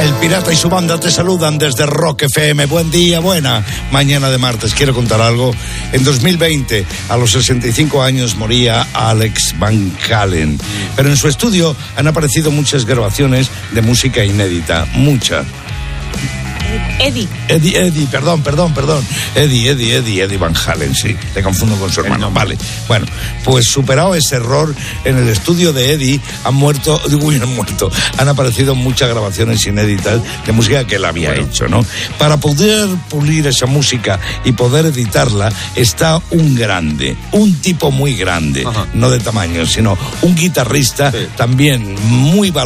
El Pirata y su banda te saludan desde Rock FM. Buen día, buena mañana de martes. Quiero contar algo. En 2020, a los 65 años, moría Alex Van Halen. Pero en su estudio han aparecido muchas grabaciones de música inédita. Muchas. Eddie, perdón. Eddie Van Halen, sí. Le confundo con su hermano. Vale. Bueno, pues superado ese error, en el estudio de Eddie han aparecido muchas grabaciones inéditas de música que él había hecho, ¿no? Para poder pulir esa música y poder editarla, está un grande, un tipo muy grande, no de tamaño, sino un guitarrista también muy valorado.